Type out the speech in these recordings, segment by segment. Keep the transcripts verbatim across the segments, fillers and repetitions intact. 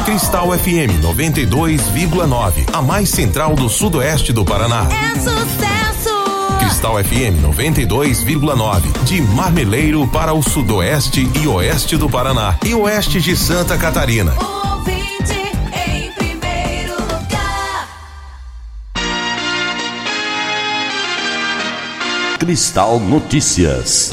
Cristal F M noventa e dois vírgula nove, a mais central do sudoeste do Paraná. É sucesso! Cristal F M noventa e dois vírgula nove, de Marmeleiro para o sudoeste e oeste do Paraná e oeste de Santa Catarina. Ouvinte em primeiro lugar. Cristal Notícias.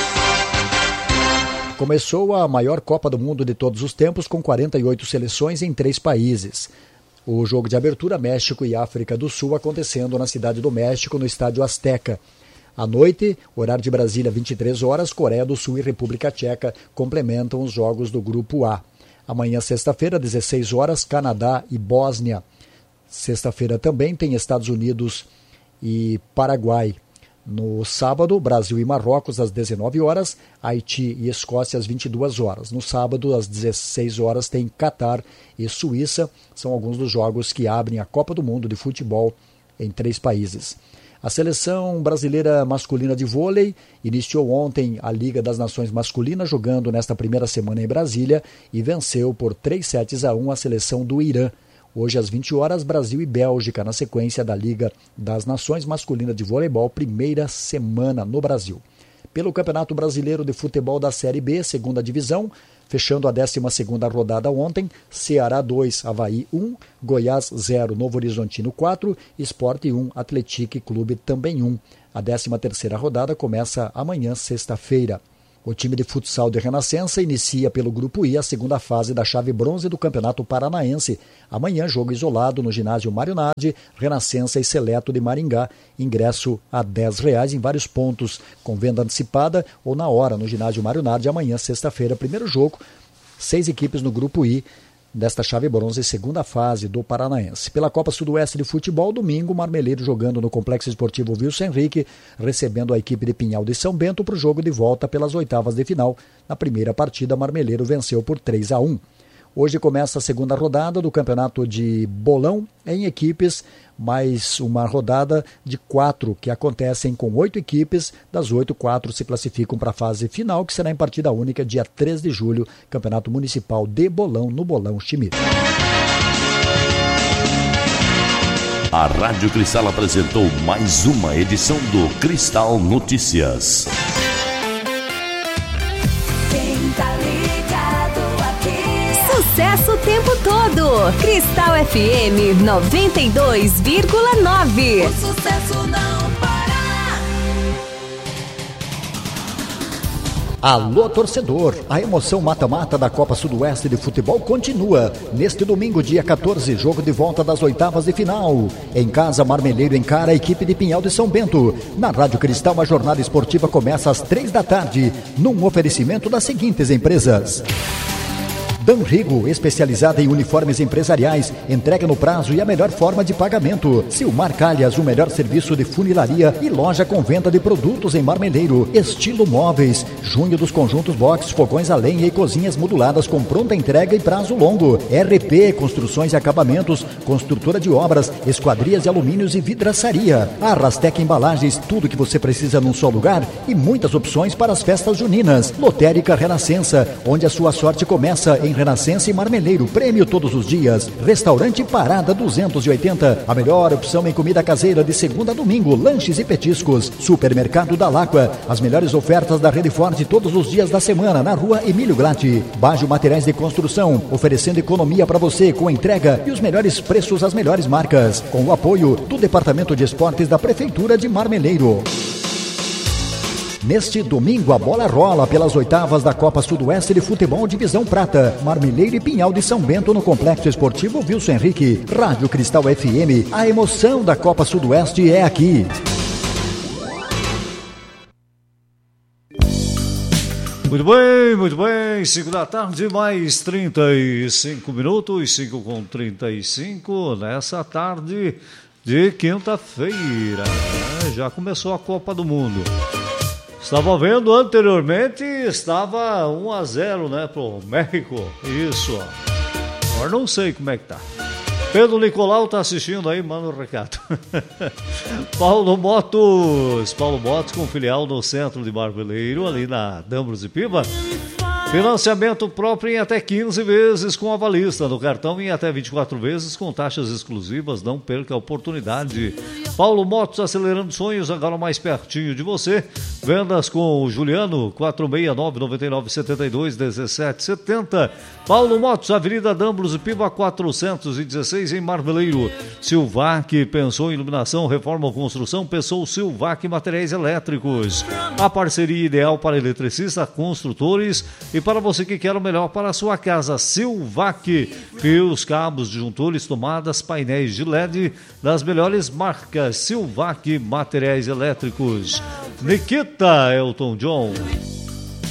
Começou a maior Copa do Mundo de todos os tempos, com quarenta e oito seleções em três países. O jogo de abertura, México e África do Sul, acontecendo na Cidade do México, no Estádio Azteca. À noite, horário de Brasília, vinte e três horas, Coreia do Sul e República Tcheca complementam os jogos do Grupo A. Amanhã, sexta-feira, dezesseis horas, Canadá e Bósnia. Sexta-feira também tem Estados Unidos e Paraguai. No sábado, Brasil e Marrocos, às dezenove horas, Haiti e Escócia, às vinte e duas horas. No sábado, às dezesseis horas, tem Catar e Suíça. São alguns dos jogos que abrem a Copa do Mundo de futebol em três países. A seleção brasileira masculina de vôlei iniciou ontem a Liga das Nações Masculina, jogando nesta primeira semana em Brasília, e venceu por três sets a um a seleção do Irã. Hoje, às vinte horas, Brasil e Bélgica, na sequência da Liga das Nações Masculina de Voleibol, primeira semana no Brasil. Pelo Campeonato Brasileiro de Futebol da Série B, segunda divisão, fechando a décima segunda rodada ontem, Ceará dois, Avaí um, Goiás zero, Novo Horizontino quatro, Sport um, Atlético Clube também um. A décima terceira rodada começa amanhã, sexta-feira. O time de futsal de Renascença inicia pelo Grupo I a segunda fase da chave bronze do Campeonato Paranaense. Amanhã, jogo isolado no ginásio Mário Nardi, Renascença e Seleto de Maringá. Ingresso a dez reais em vários pontos, com venda antecipada ou na hora no ginásio Mário Nardi. Amanhã, sexta-feira, primeiro jogo, seis equipes no Grupo I desta chave bronze, segunda fase do Paranaense. Pela Copa Sudoeste de Futebol, domingo, Marmeleiro jogando no Complexo Esportivo Wilson Henrique, recebendo a equipe de Pinhal de São Bento para o jogo de volta pelas oitavas de final. Na primeira partida, Marmeleiro venceu por três a um. Hoje começa a segunda rodada do campeonato de bolão em equipes, mais uma rodada de quatro que acontecem com oito equipes. Das oito, quatro se classificam para a fase final, que será em partida única dia três de julho, Campeonato Municipal de Bolão, no Bolão Chimite. A Rádio Cristal apresentou mais uma edição do Cristal Notícias. Sucesso o tempo todo. Cristal F M noventa e dois vírgula nove. O sucesso não para. Alô, torcedor! A emoção mata-mata da Copa Sudoeste de Futebol continua. Neste domingo, dia quatorze, jogo de volta das oitavas de final. Em casa, Marmeleiro encara a equipe de Pinhal de São Bento. Na Rádio Cristal, a jornada esportiva começa às três da tarde, num oferecimento das seguintes empresas: Danrigo, especializada em uniformes empresariais, entrega no prazo e a melhor forma de pagamento. Silmar Calhas, o melhor serviço de funilaria e loja com venda de produtos em Marmeleiro. Estilo Móveis, junho dos conjuntos box, fogões a lenha e cozinhas moduladas com pronta entrega e prazo longo. R P, construções e acabamentos, construtora de obras, esquadrias de alumínios e vidraçaria. Arrastec Embalagens, tudo que você precisa num só lugar e muitas opções para as festas juninas. Lotérica Renascença, onde a sua sorte começa em Renascença e Marmeleiro, prêmio todos os dias. Restaurante Parada duzentos e oitenta, a melhor opção em comida caseira de segunda a domingo, lanches e petiscos. Supermercado da Laqua, as melhores ofertas da Rede Forte todos os dias da semana, na rua Emílio Glatti. Bajo Materiais de Construção, oferecendo economia para você com entrega e os melhores preços às melhores marcas, com o apoio do Departamento de Esportes da Prefeitura de Marmeleiro. Neste domingo, a bola rola pelas oitavas da Copa Sudoeste de Futebol Divisão Prata. Marmeleiro e Pinhal de São Bento no Complexo Esportivo Wilson Henrique. Rádio Cristal F M, a emoção da Copa Sudoeste é aqui. Muito bem, muito bem. cinco da tarde, mais trinta e cinco minutos, cinco com trinta e cinco, nessa tarde de quinta-feira. Já começou a Copa do Mundo. Estava vendo anteriormente, estava um a zero, né, pro México. Isso. Agora não sei como é que tá. Pedro Nicolau tá assistindo aí, manda um recado. Paulo Motos. Paulo Motos com filial no centro de Marmeleiro, ali na Dambros e Piba. Financiamento próprio em até quinze vezes com avalista, no cartão em até vinte e quatro vezes com taxas exclusivas. Não perca a oportunidade. Paulo Motos, acelerando sonhos, agora mais pertinho de você. Vendas com o Juliano, quatro seis nove, nove nove sete dois, um sete sete zero. Paulo Motos, Avenida Dambros e Piva quatrocentos e dezesseis, em Marmeleiro. Silvac, pensou em iluminação, reforma ou construção, pensou Silvac Materiais Elétricos. A parceria ideal para eletricistas, construtores e para você que quer o melhor para a sua casa. Silvac, fios, cabos, disjuntores, tomadas, painéis de L E D das melhores marcas. Silvac Materiais Elétricos. Nikita Elton John.